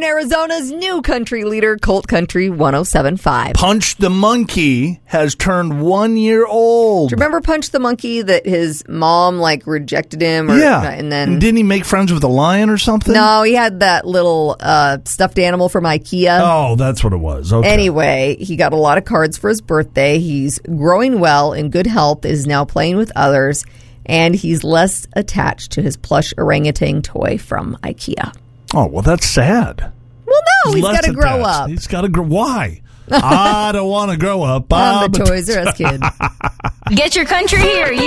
Arizona's new country leader, Colt Country 107.5. Punch the Monkey has turned 1 year old. Do you remember Punch the Monkey that his mom rejected him? And then didn't he make friends with a lion or something? No, he had that little stuffed animal from IKEA. Oh, that's what it was. Okay. Anyway, he got a lot of cards for his birthday. He's growing well, in good health, is now playing with others, and he's less attached to his plush orangutan toy from IKEA. Oh, well, that's sad. Well, no, he's got to grow up. He's got to grow. Why? I don't want to grow up, Bob. I'm a Toys R Us kid. Get your country here.